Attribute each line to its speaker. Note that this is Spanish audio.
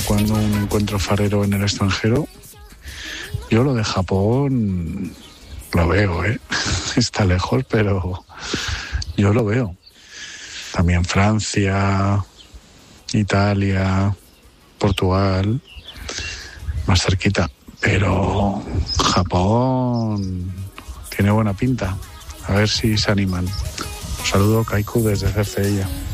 Speaker 1: cuando un encuentro farero en el extranjero. Yo lo de Japón lo veo, está lejos, pero yo lo veo. También Francia, Italia, Portugal, más cerquita. Pero Japón tiene buena pinta. A ver si se animan. Un saludo, Kaiku, desde Cercedilla.